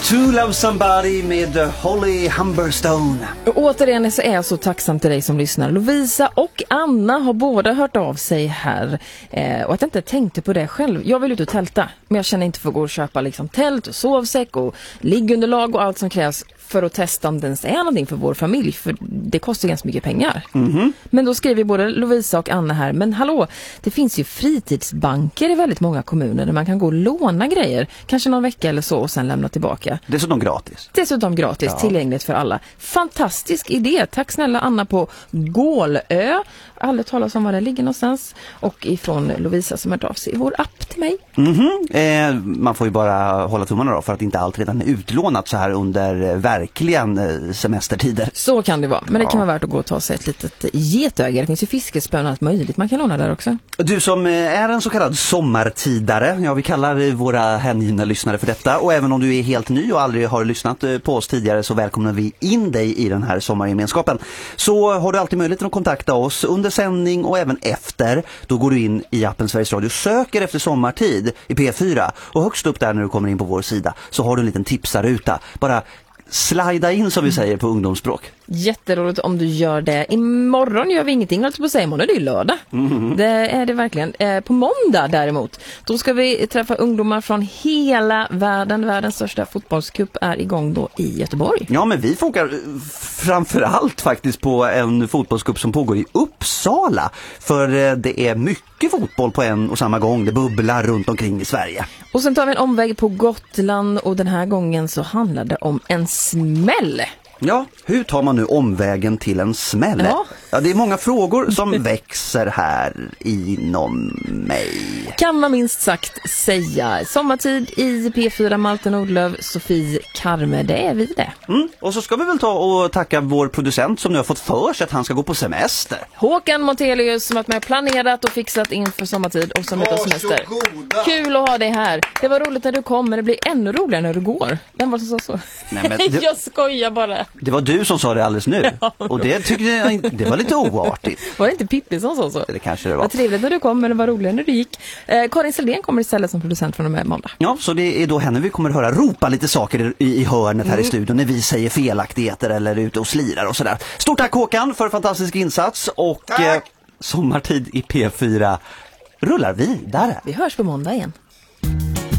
To Love Somebody med Holly Humberstone. Och återigen så är jag så tacksam till dig som lyssnar. Lovisa och Anna har båda hört av sig här. Och att jag inte tänkte på det själv. Jag vill ut och tälta, men jag känner inte för att gå och köpa liksom tält och sovsäck och liggunderlag och allt som krävs för att testa om det ens är någonting för vår familj. För det kostar ganska mycket pengar. Men då skriver både Lovisa och Anna här. Men hallå, det finns ju fritidsbanker i väldigt många kommuner där man kan gå och låna grejer. Kanske någon vecka eller så och sen lämna tillbaka. Dessutom gratis. Ja. Tillgängligt för alla. Fantastisk idé. Tack snälla Anna på Gålö. Aldrig talas om var det ligger någonstans. Och ifrån Lovisa som har av sig i vår app till mig. Man får ju bara hålla tummarna då för att inte allt redan är utlånat så här under verkligen semestertider. Så kan det vara. Men det kan vara värt att gå och ta sig ett litet getöga. Det finns ju fiskespön och allt möjligt. Man kan låna där också. Du som är en så kallad sommartidare, ja vi kallar våra hängivna lyssnare för detta. Och även om du är helt ny och aldrig har lyssnat på oss tidigare så välkomnar vi in dig i den här sommargemenskapen. Så har du alltid möjlighet att kontakta oss under sändning och även efter. Då går du in i appen Sveriges Radio, söker efter sommartid i P4 och högst upp där när du kommer in på vår sida så har du en liten tipsarruta. Bara slida in som vi säger på ungdomsspråk. Jätteroligt om du gör det. Imorgon gör vi ingenting, alltså på säga imorgon, det är ju lördag. Det är det verkligen. På måndag däremot, då ska vi träffa ungdomar från hela världen. Världens största fotbollscup är igång då i Göteborg. Ja, men vi fokar framförallt faktiskt på en fotbollscup som pågår i Uppsala. För det är mycket fotboll på en och samma gång. Det bubblar runt omkring i Sverige. Och sen tar vi en omväg på Gotland och den här gången så handlar det om en smäll. Ja, hur tar man nu omvägen till en smäll? Ja, det är många frågor som växer här inom mig. Kan man minst sagt säga. Sommartid i P4, Malte Nordlöf, Sofie Karme, det är vi det. Och så ska vi väl ta och tacka vår producent som nu har fått för sig att han ska gå på semester. Håkan Montelius som har med planerat och fixat inför sommartid och som utav semester. Kul att ha dig här. Det var roligt när du kom, men det blir ännu roligare när du går. Vem var det som sa så? Nej, men jag skojar bara. Det var du som sa det alldeles nu. Och det tyckte jag det var lite oartigt. Var det inte Pippi som sa så? Det kanske det var. Vad trevligt när du kom, men det var roligare när du gick. Karin Seldén kommer istället som producent från och med måndag. Ja, så det är då henne vi kommer höra ropa lite saker i hörnet här i studion när vi säger felaktigheter eller ute och slirar och sådär. Stort tack Håkan för fantastisk insats och sommartid i P4 rullar vidare. Vi hörs på måndag igen.